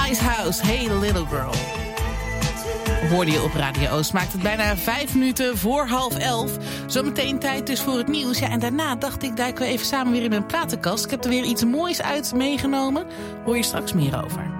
Icehouse, Hey Little Girl. Hoorde je op Radio Oost. Maakt het bijna 5 minuten voor 10:30. Zometeen tijd dus voor het nieuws. Ja, en daarna dacht ik, duiken we even samen weer in mijn platenkast. Ik heb er weer iets moois uit meegenomen. Hoor je straks meer over.